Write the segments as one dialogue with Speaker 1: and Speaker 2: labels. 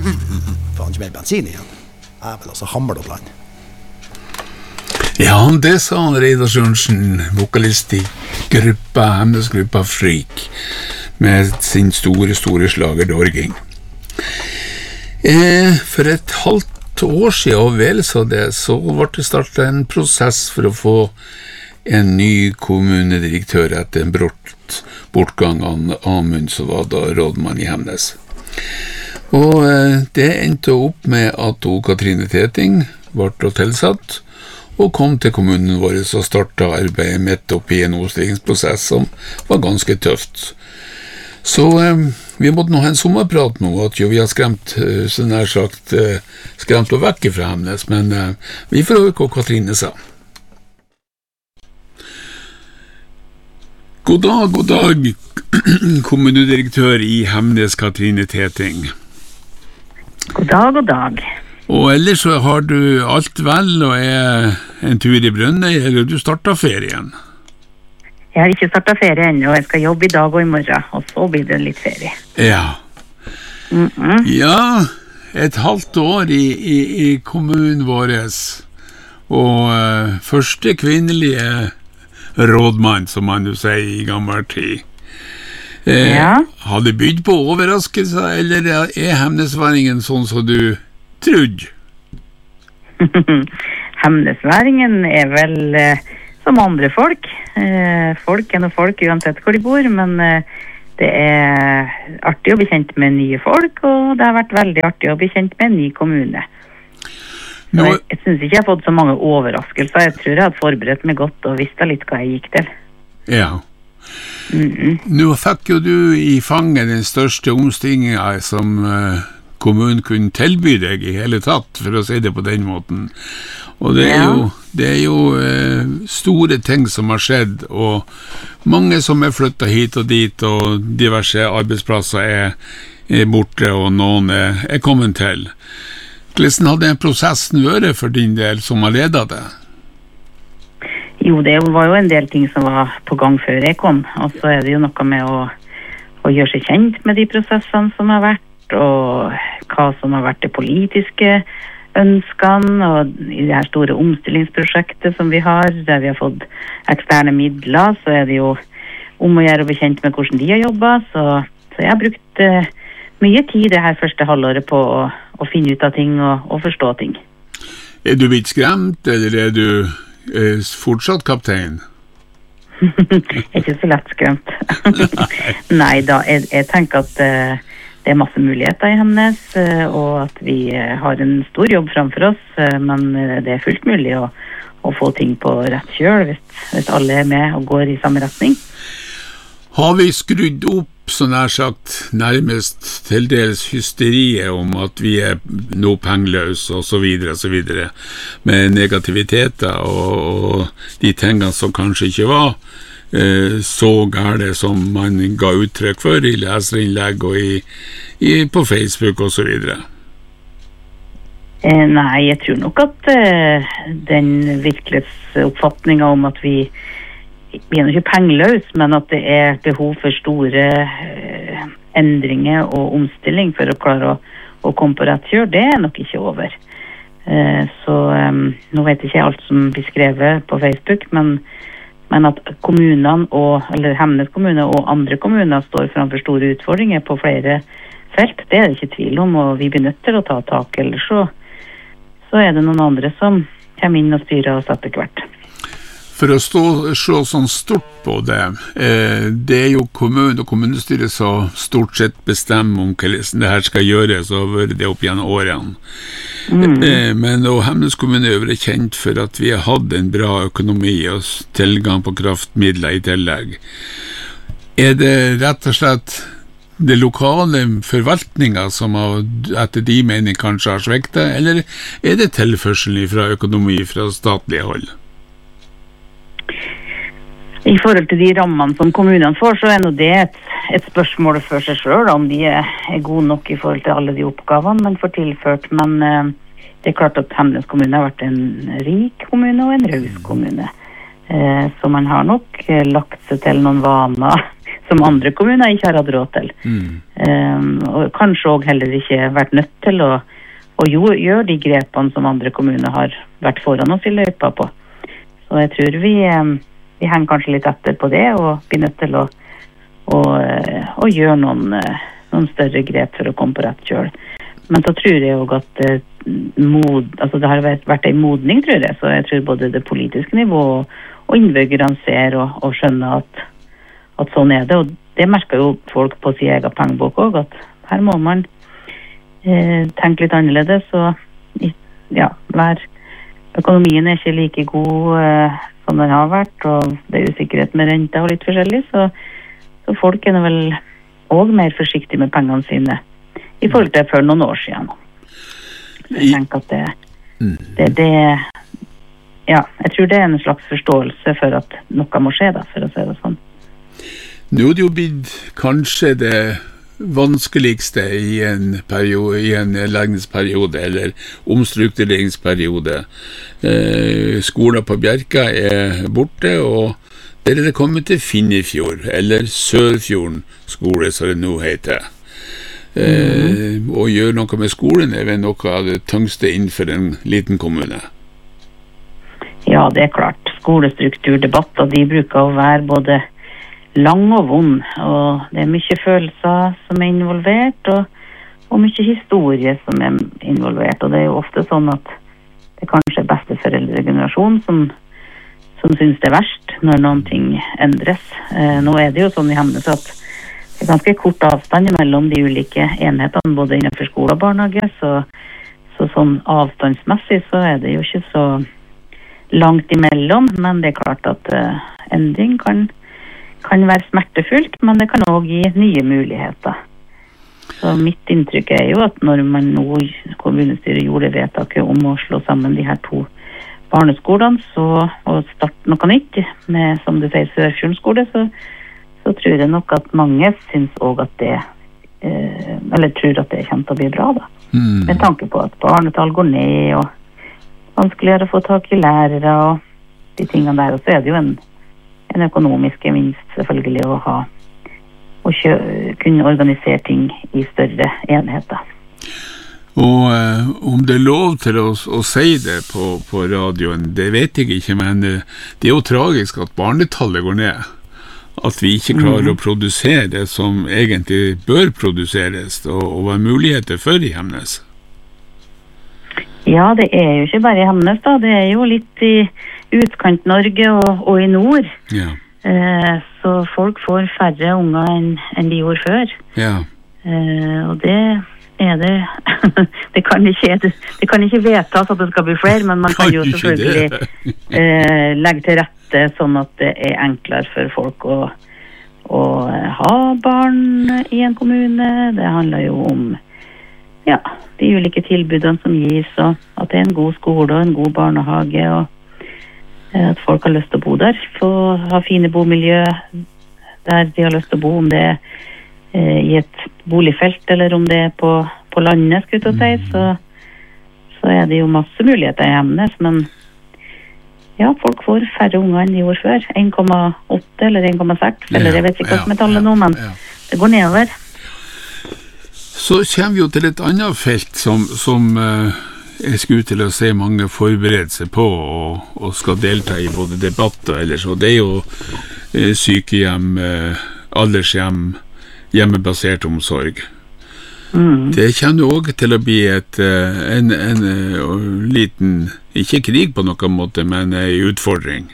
Speaker 1: Faen ikke mer bensin igjen. Jeg vil altså hamle opp land.
Speaker 2: Ja, det sa han Reidar Sørensen, vokalist i Hemnesgruppa Freak, med sin store slager Dorging. For et halvt år siden, vel så ble det startet en prosess for å få en ny kommunedirektør etter en bortgang av Amund, som var da rådmann i Hemnes. Og det endte opp med at Katrine Teting ble tilsatt, og kom til kommunen vår og startet arbeidet midt opp i en omstillingsprosess som var ganske tøft. Så vi måtte nå ha en sommerprat nå, at jo vi har skremt, så nær sagt, skremt og vekk fra Hemnes, men vi får høre hva Katrine sa. God dag, kommunedirektør i Hemnes, Katrine Teting.
Speaker 3: God dag.
Speaker 2: Og ellers så har du alt vel og en tur i Brønnøy, eller du startet ferien?
Speaker 3: Jeg har ikke startet ferie ennå, jeg skal jobbe i dag og i morgen, og så blir det litt ferie.
Speaker 2: Ja. Ja, et halvt år i kommunen vår, og første kvinnelige rådmann, som man jo sier i gammel tid. Har det bydd på overraskelser, eller Hemnesværingen sånn som du trodde?
Speaker 3: Hemnesværingen vel som andre folk. Folk noe folk uansett hvor de bor, men det artig å bli kjent med nye folk, og det har vært veldig artig å bli kjent med en ny kommune. Jeg synes ikke jeg har fått så mange overraskelser. Jeg tror jeg hadde forberedt meg godt og visste litt hva jeg gikk til.
Speaker 2: Ja. Nå fikk jo du i fanget den største omstillingen som kommunen kunne tilby deg i hele tatt, for å si det på den måten. Og det er jo store ting som har skjedd, og mange som flyttet hit og dit, og diverse arbeidsplasser borte, og noen kommet til. Hvordan hadde den prosessen vært for din del som har ledet det?
Speaker 3: Jo, det var jo en del ting som var på gang før jeg kom, og så det jo noe med å gjøre seg kjent med de prosessene som har vært, og hva som har vært det politiske ønskene, og i det her store omstillingsprosjektet som vi har, der vi har fått eksterne midler, så det jo om å gjøre å bli kjent med hvordan de har jobbet, så jeg har brukt mye tid det her første halvåret på å finne ut av ting og forstå ting.
Speaker 2: Du blitt skremt, eller du fortsatt kaptein?
Speaker 3: Ikke så lett skremt. Nei da, jeg tenker at det masse muligheter i Hemnes, og at vi har en stor jobb framfor oss, men det fullt mulig å få ting på rett kjøl hvis alle med og går i samme retning.
Speaker 2: Har vi skrudd opp, så nær sagt, nærmest til dels hysteriet om at vi nå pengeløse og så videre, med negativiteter og de tingene som kanskje ikke var så gærne som man ga uttrykk for i leserinnlegg og på Facebook og så videre?
Speaker 3: Nei, jeg tror nok at den virkelighetsoppfatningen om at vi er ikke pengeløs, men at det behov for store endringer og omstilling for å klare å komme på rett kjør, det nok ikke over. Så nå vet jeg ikke alt som blir skrevet på Facebook, men at kommunene, eller Hemnes kommune og andre kommuner står framfor store utfordringer på flere felt, det det ikke tvil om, og vi blir nødt til å ta tak, ellers så det noen andre som kommer inn og styrer oss etter hvert.
Speaker 2: For å se sånn stort på det, det jo kommunen og kommunestyret som stort sett bestemmer om hvordan det her skal gjøres, og vært det opp gjennom årene. Men Hemnes kommune vært kjent for at vi har hatt en bra økonomi og tilgang på kraftmidler i tillegg. Det rett og slett det lokale forvaltningen som etter de mening kanskje har sviktet, eller det tilførselen fra økonomi fra statlige hold?
Speaker 3: I forhold til de rammene som kommunene får, så nå det et spørsmål for seg selv, om de gode nok i forhold til alle de oppgavene man får tilført. Men det klart at Hemnes kommune har vært en rik kommune og en raus kommune. Så man har nok lagt seg til noen vaner som andre kommuner ikke har hatt råd til. Og kanskje også heller ikke vært nødt til å gjøre de grepene som andre kommuner har vært foran oss i løypa på. Så jeg tror vi henger kanskje litt etter på det, og blir nødt til å gjøre noen større grep for å komme på rett kjøl. Men så tror jeg også at det har vært en modning, tror jeg. Så jeg tror både det politiske nivået og innbyggerne ser og skjønner at sånn er det. Og det merker jo folk på sin egen pengebok også, at her må man tenke litt annerledes. Og ja, økonomien er ikke like god som den har vært, og det er usikkerhet med renta og litt forskjellig, så folk er vel også mer forsiktige med pengene sine i forhold til for noen år siden. Jeg tenker at jeg tror det er en slags forståelse for at noe må skje da, for å si det sånn.
Speaker 2: Nå er det jo blitt kanskje det vanskeligste i en nedleggingsperiode eller omstruktureringsperiode. Skolen på Bjerka er borte, og der er det kommet til Finnefjord, eller Sørfjorden skole, som det nå heter. Å gjøre noe med skolen er vel noe av det tyngste innenfor en liten kommune.
Speaker 3: Ja, det er klart. Skolestrukturdebatter, de bruker å være både lang og vond, og det er mye følelser som er involvert, og mye historie som er involvert, og det er jo ofte sånn at det kanskje er besteforeldregenerasjon som synes det er verst når noen ting endres. Nå er det jo sånn i Hemnes at det er ganske kort avstand mellom de ulike enhetene, både innenfor skole og barnehage, så sånn avstandsmessig så er det jo ikke så langt imellom, men det er klart at endring kan være smertefullt, men det kan også gi nye muligheter. Så mitt inntrykk er jo at når man nå kommunestyret gjorde vedtaket om å slå sammen de her 2 barneskolene og starte noe nytt med, som du sier, Sørfjorden skole, så tror jeg nok at mange synes også at det eller tror at det kommer til å bli bra da. Med tanke på at barnetall går ned og vanskeligere å få tak i lærere og de tingene der, og så er det jo en økonomisk gevinst selvfølgelig å kunne organisere ting i større enheter.
Speaker 2: Og om det er lov til å si det på radioen, det vet jeg ikke, men det er jo tragisk at barnetallet går ned. At vi ikke klarer å produsere det som egentlig bør produseres, og hva er muligheter for i Hemnes?
Speaker 3: Ja, det er jo ikke bare i Hemnes da, det er jo litt i utkant-Norge og i nord.
Speaker 2: Ja.
Speaker 3: Så folk får færre unger enn de gjorde før.
Speaker 2: Ja.
Speaker 3: Og det er det. Det kan ikke vedtas at det skal bli flere, men man kan jo selvfølgelig legge til rette sånn at det er enklere for folk å ha barn i en kommune. Det handler jo om de ulike tilbudene som gis, og at det er en god skole og en god barnehage, og at folk har lyst til å bo der, ha fine bomiljø der de har lyst til å bo, om det er i et boligfelt eller om det er på landet, skulle jeg si, så er det jo masse muligheter i Hemnes, men ja, folk får færre unger enn de gjorde før, 1,8 eller 1,6, eller jeg vet ikke hva som er tallet nå, men det går nedover.
Speaker 2: Så kommer vi jo til et annet felt som jeg skulle til å se mange forberede seg på og skal delta i både debatter ellers, og det er jo sykehjem, aldershjem, hjemmebasert omsorg. Det kommer jo også til å bli en liten, ikke krig på noen måte, men en utfordring.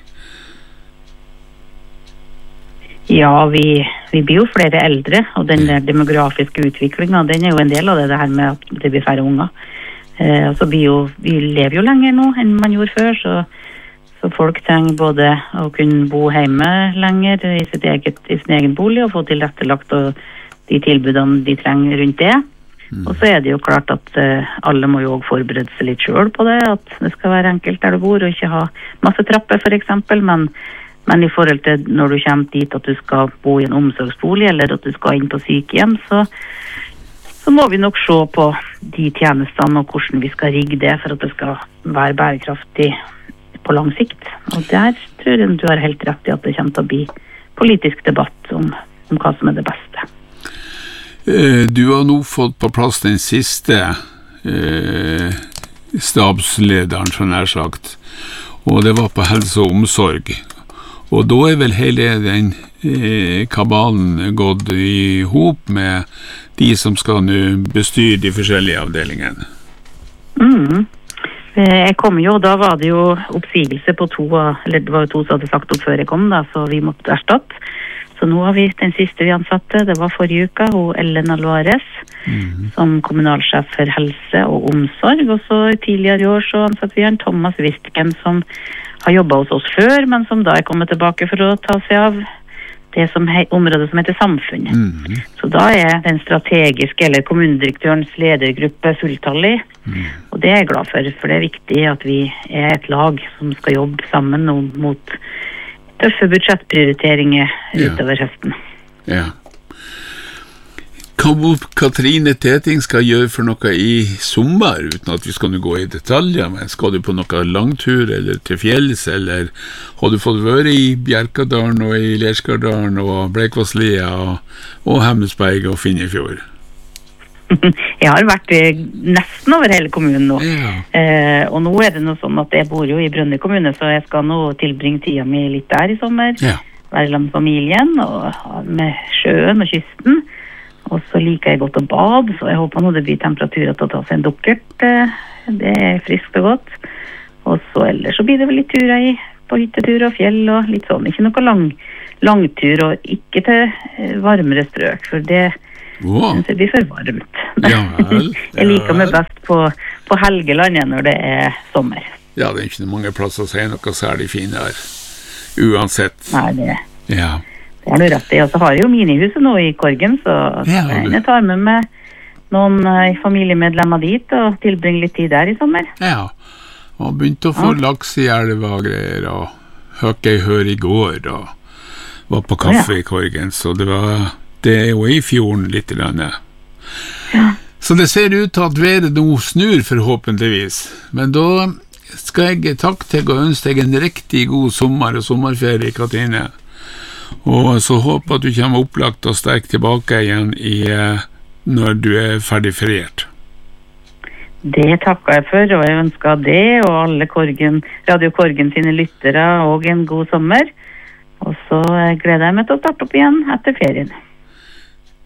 Speaker 3: Ja, vi blir jo flere eldre, og den der demografiske utviklingen, den er jo en del av det her med at det blir færre unger. Og så vi lever jo lenger nå enn man gjorde før, så folk trenger både å kunne bo hjemme lenger i sin egen bolig og få tilrettelagt de tilbudene de trenger rundt det. Og så er det jo klart at alle må jo også forberede seg litt selv på det, at det skal være enkelt der du bor og ikke ha masse trapper for eksempel, men i forhold til når du kommer dit at du skal bo i en omsorgsbolig eller at du skal inn på sykehjem, så må vi nok se på de tjenestene og hvordan vi skal rigge det for at det skal være bærekraftig på lang sikt. Og der tror jeg du har helt rett i at det kommer til å bli politisk debatt om om hva som det beste.
Speaker 2: Du har nå fått på plass den siste stabslederen, så nær sagt, og det var på helse og omsorg. Og da vel hele den kabalen gått i hop med de som skal nå bestyre de forskjellige avdelingene.
Speaker 3: Jeg kom jo, da var det jo oppsigelse på eller det var jo 2 som hadde sagt opp før jeg kom da, så vi måtte erstatte. Så nå har vi den siste vi ansatte, det var forrige uka, og Ellen Alvarez, som kommunalsjef for helse og omsorg, og så tidligere i år så ansatte vi en Thomas Wistken, som har jobbet hos oss før, men som da kommet tilbake for å ta seg av det området som heter samfunn. Så da den strategiske, eller kommunedirektørens ledergruppe fulltallig, og det jeg glad for det viktig at vi et lag som skal jobbe sammen mot tøffe budsjettprioriteringer utover høsten.
Speaker 2: Ja. Hva Katrine Teting skal gjøre for noe i sommer, uten at vi skal gå i detaljer, men skal du på noe langtur eller til fjells, eller har du fått være i Bjerkadalen og i Lerskardalen og Bleikvasslia og Hemmelsberg og Finnefjord?
Speaker 3: Jeg har vært nesten over hele kommunen nå, og nå det noe sånn at jeg bor jo i Brønnøy kommune, så jeg skal nå tilbringe tida mi litt der i sommer, være sammen med familien, og med sjøen og kysten, og så liker jeg godt å bade, så jeg håper nå det blir temperaturer til å ta seg en dukkert, det friskt og godt, og så ellers så blir det vel litt turer på hyttetur og fjell og litt sånn, ikke noe langtur og ikke til varmere strøk, for det synes jeg blir for varmt. Jeg liker meg best på Helgeland når det sommer.
Speaker 2: Ja, det ikke mange plasser å si noe særlig finere, uansett.
Speaker 3: Nei, det
Speaker 2: det
Speaker 3: har du rett i, og så har jeg jo minihuset nå i Korgen, så jeg tar med meg noen familiemedlemmer dit og tilbringer litt tid der i sommer.
Speaker 2: Ja, og begynte å få laks i elva og greier, og hørte jeg hør i går, og var på kaffe i Korgen, så det jo i fjorden litt grann. Så det ser ut til at været nå snur forhåpentligvis, men da skal jeg takke deg og ønske deg en riktig god sommer og sommerferie, Katrine. Og så håper at du kommer opplagt og sterk tilbake igjen når du ferdig feriert.
Speaker 3: Det takker jeg for, og jeg ønsker det og alle Radio Korgen sine lyttere og en god sommer. Og så gleder jeg meg til å starte opp igjen etter ferien.